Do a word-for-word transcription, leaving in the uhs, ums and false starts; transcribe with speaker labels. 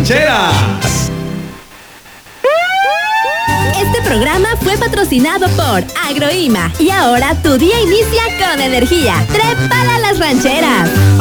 Speaker 1: rancheras.
Speaker 2: Este programa fue patrocinado por Agroima y ahora tu día inicia con energía. ¡Trépala a las rancheras!